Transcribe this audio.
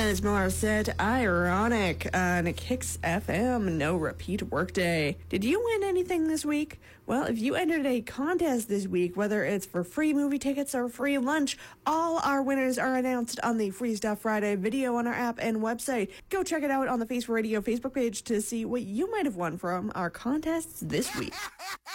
It's Morissette, Ironic, on Kicks FM, no repeat workday. Did you win anything this week? Well, if you entered a contest this week, whether it's for free movie tickets or free lunch, all our winners are announced on the Free Stuff Friday video on our app and website. Go check it out on the Face for Radio Facebook page to see what you might have won from our contests this week.